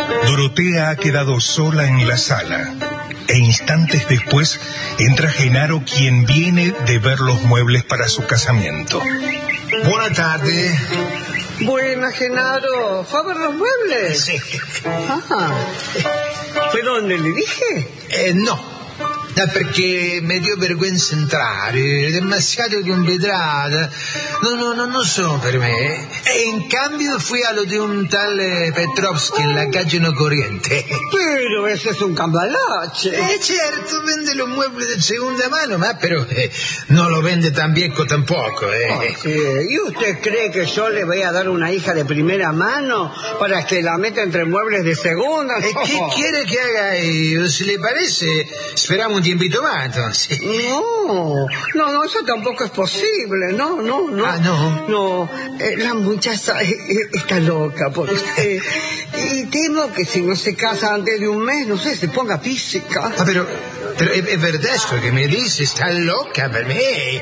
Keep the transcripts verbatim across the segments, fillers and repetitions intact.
Dorotea ha quedado sola en la sala, e instantes después entra Genaro, quien viene de ver los muebles para su casamiento. Buenas tardes. Buenas, Genaro. ¿Fue a ver los muebles? Sí. Ah. ¿Fue donde le dije? Eh, no. No, perché mi dio vergogna entrare, demasiado convetrata. No, no, no, non sono per me. E in cambio fui a lo di un tal Petrovsky en la calle No Corriente. Pero ese es un cambalache. Eh, certo, vende los muebles de segunda mano, ma pero eh, no lo vende tan viejo tampoco, eh. Oh, sí. ¿Y usted cree que yo le voy a dar una hija de primera mano para que la meta entre muebles de segunda? ¿Y qué quiere que haga yo? Si le parece, esperamos un tiempito más, entonces. No, no, no, eso tampoco es posible, no, no, no. Ah, ¿no? No, eh, la muchacha eh, eh, está loca por usted. Y temo que si no se casa antes de un mes, no sé, se ponga física. Ah, pero, pero es, es verdad esto que me dice, está loca per me.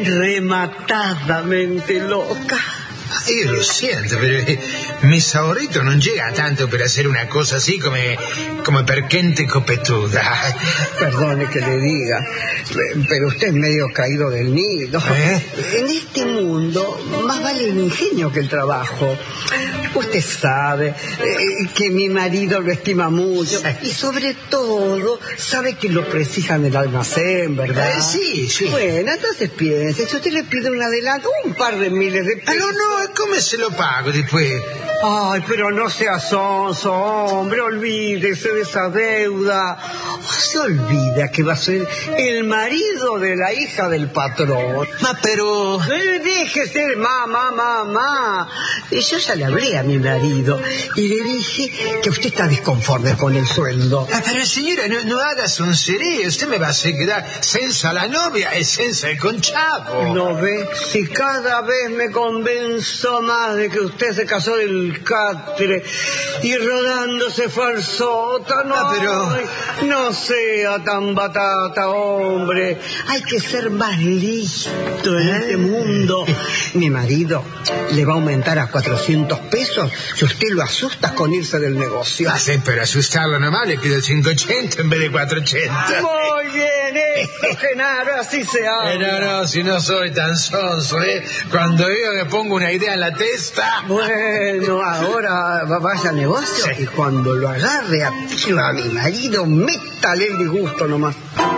Rematadamente loca. Io lo siento, pero eh, mi saborito non llega tanto per hacer una cosa así come, come per gente copetuda. Perdone que le diga, pero usted es medio caído del nido. ¿Eh? En este mundo más vale el ingenio que el trabajo. Usted sabe eh, que mi marido lo estima mucho, sí. Y sobre todo sabe que lo precisa en el almacén, ¿verdad? Eh, sí, sí. Bueno, entonces piense, si usted le pide un adelanto, un par de miles de pesos. Ah, no, no, come se lo pago después? Ay, pero no sea sonso, hombre, olvídese de esa deuda. O se olvida que va a ser el marido de la hija del patrón. Ma, pero... Eh, déjese, mamá, mamá. Y yo ya le hablé a mi marido y le dije que usted está disconforme con el sueldo. Ah, pero señora, no, no haga soncería. Usted me va a hacer quedar senza la novia y senza el conchavo. ¿No ve? Si cada vez me convenzo más de que usted se casó del catre y rodando se fue al sótano. Ah, pero... no sea tan batata, hombre. Hay que ser más listo en este mundo. Mi marido le va a aumentar a cuatrocientos pesos si usted lo asusta con irse del negocio. Ah, sí, pero asustarlo nomás le pido cinquecento en vez de cuatrocientos. Muy bien, esto, Genaro, así se habla. Eh, no, no, si no soy tan sonso, ¿eh? Cuando yo me pongo una idea en la testa... Bueno, ahora vaya al negocio, sí. Y cuando lo agarre a, a mi marido, métale el disgusto nomás.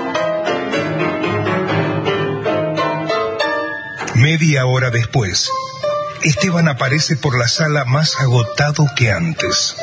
Media hora después, Esteban aparece por la sala más agotado que antes.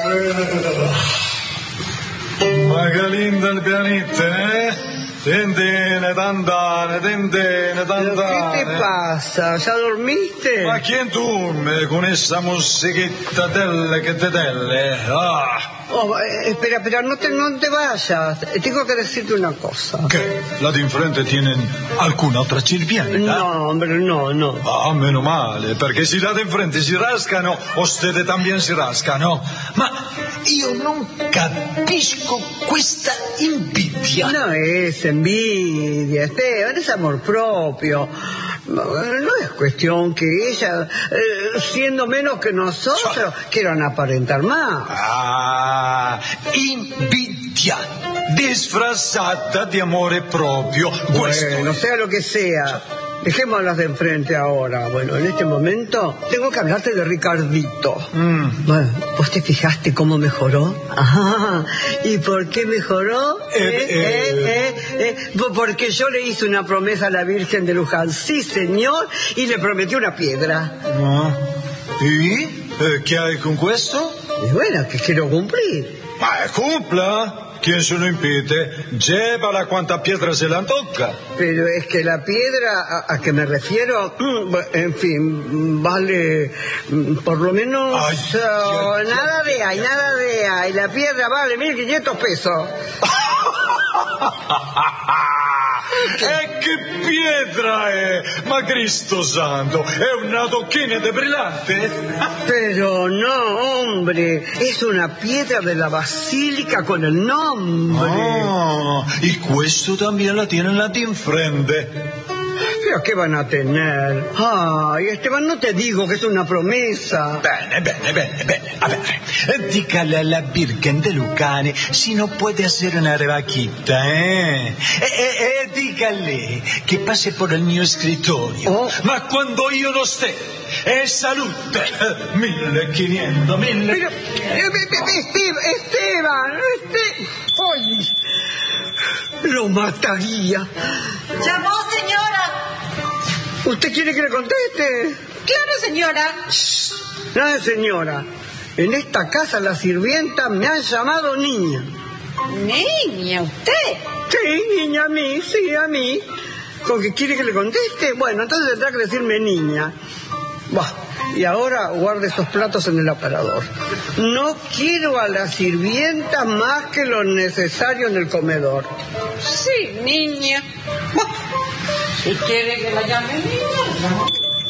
Ma che linda il pianista, eh? Tendene, tandane, tendene, tandane. ¿Qué te pasa? ¿Ya dormiste? Ma quién duerme con esa musiquita telle que te telle? Ah. Oh, eh, espera, espera, no te, no te vayas. Tengo que decirte una cosa. ¿Qué? ¿La de enfrente tienen alguna otra sirvienta? No, hombre, no, no. Ah, meno male, perché se la de enfrente si rascano, ustedes también si rascano. Ma io non capisco questa invidia. No es envidia, Esteban, es amor propio. No, no es cuestión que ella, eh, siendo menos que nosotros, quieran aparentar más. Ah, invidia disfrazata di amore proprio. Bueno, sea lo que sea. Dejémoslas de enfrente ahora. Bueno, en este momento tengo que hablarte de Ricardito. Mm. Bueno, ¿vos te fijaste cómo mejoró? Ajá. ¿Y por qué mejoró? Eh, ¿Eh? eh, ¿Eh? ¿Eh? ¿Eh? Porque yo le hice una promesa a la Virgen de Luján. Sí, señor. Y le prometí una piedra. Ah. ¿Y? Eh, ¿Qué hay con questo? Y bueno, que quiero cumplir. Ma cumpla. ¿Quién se lo impide? Llévala cuanta piedra se le antoja. Pero es que la piedra a, a que me refiero, en fin, vale por lo menos... Ay, uh, ay, nada ay, de ahí, nada de ahí. La piedra vale mil quinientos pesos. E che pietra è? Ma Cristo santo, è una tocchina de brillante? Pero no, hombre, es una piedra de la basílica con el nombre. Ah, y questo también la tienen la de enfrente. ¿Pero qué van a tener? Ay, Esteban, no te digo que es una promesa. Bene, bene, bene, bene. A ver, dígale a la Virgen de Lucane si no puede hacer una rebajita, ¿eh? Eh, eh, eh, dígale que pase por el mio escritorio. Oh. Ma quando io non sté, è salute. millequinientos, mille... Pero, eh, Esteban, Esteban, este... ¡Ay! Lo mataría. ¿Llamó, señora? ¿Usted quiere que le conteste? Claro, señora. No, señora. En esta casa las sirvientas me han llamado niña. Niña, ¿usted? Sí, niña, a mí, sí, a mí. ¿Con qué quiere que le conteste? Bueno, entonces tendrá que decirme niña. Buah, y ahora guarde esos platos en el aparador. No quiero a las sirvientas más que lo necesario en el comedor. Sí, niña. Buah, si quiere que la llame niña.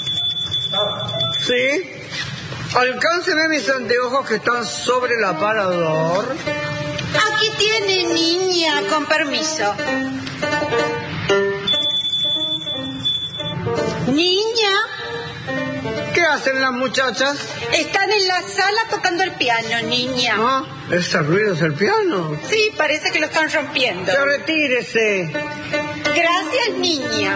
¿Sí? Alcánceme mis anteojos que están sobre el aparador. Aquí tiene, niña, con permiso. Niña, ¿Qué hacen las muchachas? están en la sala tocando el piano, niña. ¿Ah? ¿Ese ruido es el piano? Sí, parece que lo están rompiendo. Ya retírese. Gracias, niña.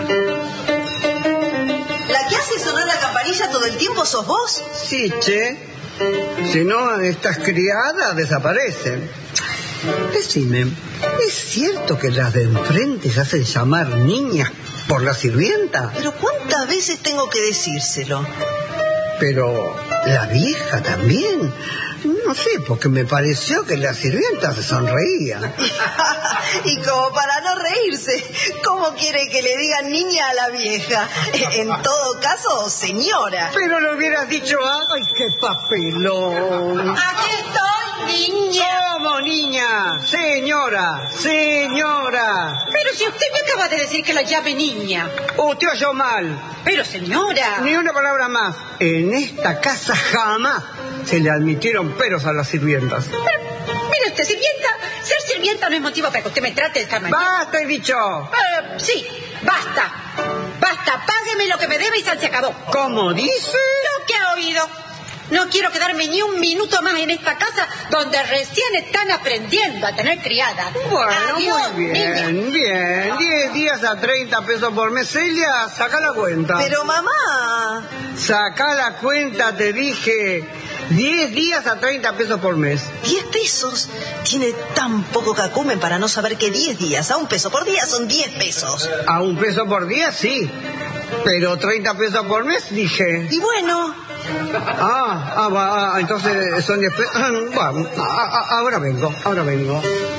¿La que hace sonar la campanilla todo el tiempo sos vos? Sí, che. Si no, estas criadas desaparecen. Decime, ¿es cierto que las de enfrente se hacen llamar niñas por la sirvienta? Pero ¿cuántas veces tengo que decírselo? Pero la vieja también. No sé, porque me pareció que la sirvienta se sonreía. Y como para no reírse, ¿cómo quiere que le digan niña a la vieja? En todo caso, señora. Pero le hubieras dicho, ¡ay, qué papelón! Aquí estoy, niña. ¿Cómo, niña? Señora, señora. Pero si usted me acaba de decir que la llame niña. Usted oyó mal. Pero, señora. Ni una palabra más. En esta casa jamás se le admitieron peros a las sirvientas. Pero, mire usted, sirvienta. Ser sirvienta no es motivo para que usted me trate de esta manera. ¡Basta, he dicho! Eh, sí, basta. Basta, págueme lo que me debe y se acabó. ¿Cómo dice? Lo que ha oído. No quiero quedarme ni un minuto más en esta casa donde recién están aprendiendo a tener criada. Bueno, Adiós, muy bien, niña. bien. Diez días a treinta pesos por mes. Celia, saca la cuenta. Pero mamá... Saca la cuenta, te dije. Diez días a treinta pesos por mes. ¿Diez pesos? Tiene tan poco cacumen para no saber que diez días a un peso por día son diez pesos. A un peso por día, sí. Pero treinta pesos por mes, dije. Y bueno... Ah, ah, va, ah, entonces son diez pesos. Bueno, ah, ah, ahora vengo, ahora vengo.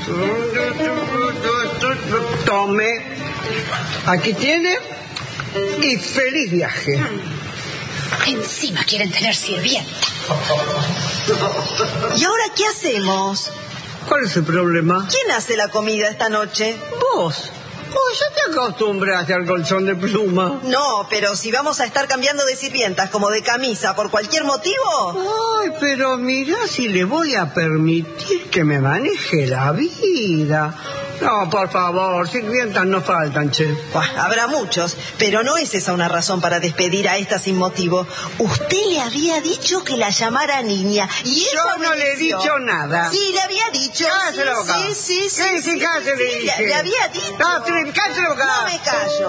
Tome. Aquí tiene. Y feliz viaje. Encima quieren tener sirvienta. ¿Y ahora qué hacemos? ¿Cuál es el problema? ¿Quién hace la comida esta noche? Vos. Vos ya te acostumbraste al colchón de pluma. No, pero si vamos a estar cambiando de sirvientas como de camisa por cualquier motivo... Ay, pero mirá si le voy a permitir que me maneje la vida. No, por favor, sirvientas no faltan, che. Buah, habrá muchos, pero no es esa una razón para despedir a esta sin motivo. Usted le había dicho que la llamara niña y Yo ella no le he obedeció. dicho nada. Sí, le había dicho. Cállese sí, la boca. Sí, sí, sí. Sí, sí, sí, cállese, sí, le le- dije. le había dicho. No, sí, cállese la boca. No me callo.